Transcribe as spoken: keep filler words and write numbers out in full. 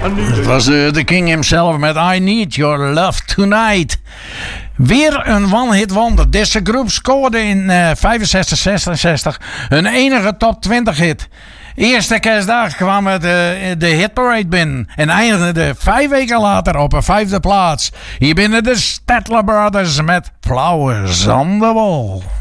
Het was de, de King himself met I Need Your Love Tonight. Weer een one-hit wonder. Deze groep scoorde in uh, vijfenzestig zesenzestig hun enige top twintig hit. Eerste kerstdag kwamen de, de hitparade binnen en eindigde vijf weken later op een vijfde plaats. Hier binnen de Statler Brothers met Flowers on the Wall.